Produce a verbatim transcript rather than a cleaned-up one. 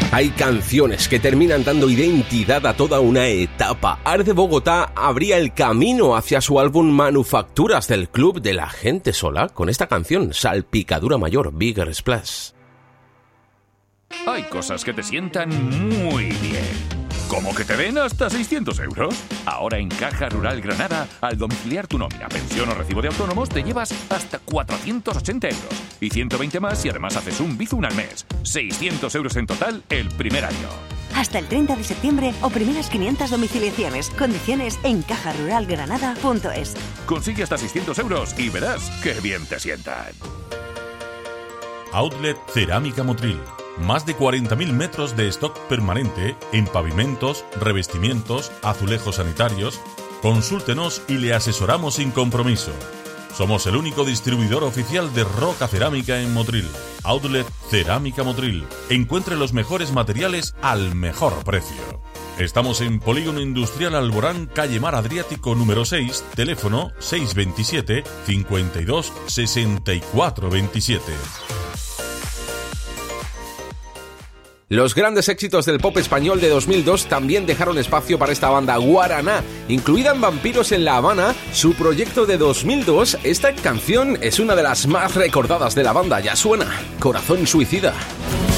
Hay canciones que terminan dando identidad a toda una etapa. Art de Bogotá abría el camino hacia su álbum Manufacturas del Club de la Gente Sola con esta canción, Salpicadura Mayor, Bigger Splash. Hay cosas que te sientan muy bien. ¿Cómo que te den hasta seiscientos euros? Ahora en Caja Rural Granada, al domiciliar tu nómina, pensión o recibo de autónomos, te llevas hasta cuatrocientos ochenta euros. Y ciento veinte más si además haces un Bizum al mes. seiscientos euros en total el primer año. Hasta el treinta de septiembre o primeras quinientas domiciliaciones. Condiciones en caja rural granada punto es. Consigue hasta seiscientos euros y verás qué bien te sientan. Outlet Cerámica Motril. Más de cuarenta mil metros de stock permanente en pavimentos, revestimientos, azulejos sanitarios. Consúltenos y le asesoramos sin compromiso. Somos el único distribuidor oficial de roca cerámica en Motril. Outlet Cerámica Motril. Encuentre los mejores materiales al mejor precio. Estamos en Polígono Industrial Alborán, calle Mar Adriático número seis, teléfono seis veintisiete, cincuenta y dos, sesenta y cuatro veintisiete. Los grandes éxitos del pop español de dos mil dos también dejaron espacio para esta banda Guaraná. Incluida en Vampiros en La Habana, su proyecto de dos mil dos, esta canción es una de las más recordadas de la banda. Ya suena, Corazón Suicida.